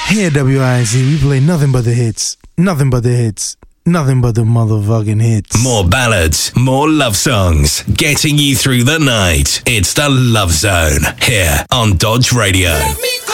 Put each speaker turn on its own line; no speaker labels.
Here at WINC, we play nothing but the hits. Nothing but the hits. Nothing but the motherfucking hits.
More ballads, more love songs, getting you through the night. It's the Love Zone, here on Dodge Radio.